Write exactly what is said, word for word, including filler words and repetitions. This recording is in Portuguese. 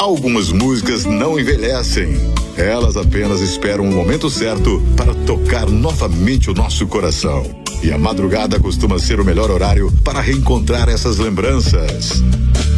Algumas músicas não envelhecem. Elas apenas esperam o momento certo para tocar novamente o nosso coração. E a madrugada costuma ser o melhor horário para reencontrar essas lembranças.